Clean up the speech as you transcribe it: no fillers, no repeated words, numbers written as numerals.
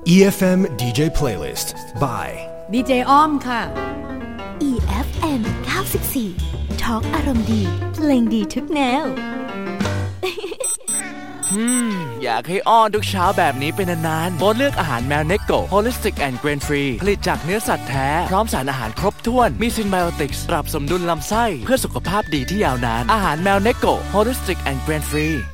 EFM DJ Playlist by ดีเจอ้อมค่ะ EFM 94 Talk อารมณ์ดีเพลงดีทุกแนวอยากให้อ้อนทุกเช้าแบบนี้เป็นนานๆโบเลือกอาหารแมวเนโก Holistic and Grain Free ผลิตจากเนื้อสัตว์แท้พร้อมสารอาหารครบถ้วนมีซินไบโอติกส์ปรับสมดุลลำไส้เพื่อสุขภาพดีที่ยาวนานอาหารแมวเนโก Holistic and Grain Free